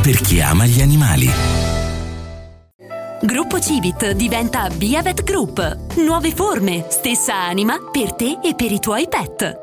per chi ama gli animali. Gruppo Civit diventa Via Vet Group. Nuove forme, stessa anima per te e per i tuoi pet.